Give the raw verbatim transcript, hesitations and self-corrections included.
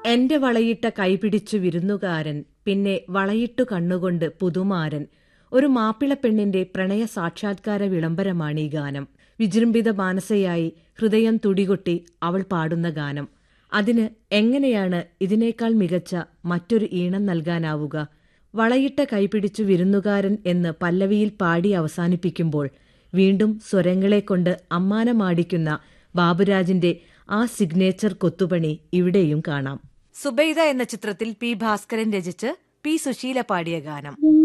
എന്റെ വളയിട്ട കൈപിടിച്ചു വിരുന്നുകാരൻ, പിന്നെ വളയിട്ടു കണ്ണുകൊണ്ട് പുതുമാരൻ. ഒരു മാപ്പിളപ്പെണ്ണിന്റെ പ്രണയ സാക്ഷാത്കാര വിളംബരമാണീ ഗാനം. വിജൃംഭിത മാനസയായി ഹൃദയം തുടികൊട്ടി അവൾ പാടുന്ന ഗാനം. അതിന് എങ്ങനെയാണ് ഇതിനേക്കാൾ മികച്ച മറ്റൊരു ഈണം നൽകാനാവുക? വളയിട്ട കൈപിടിച്ചു വിരുന്നുകാരൻ എന്ന് പല്ലവിയിൽ പാടി അവസാനിപ്പിക്കുമ്പോൾ വീണ്ടും സ്വരങ്ങളെക്കൊണ്ട് അമ്മാനമാടിക്കുന്ന ബാബുരാജിന്റെ ആ സിഗ്നേച്ചർ കൊത്തുപണി ഇവിടെയും കാണാം. സുബൈദ എന്ന ചിത്രത്തിൽ പി ഭാസ്കരൻ രചിച്ച് പി സുശീല പാടിയ ഗാനം.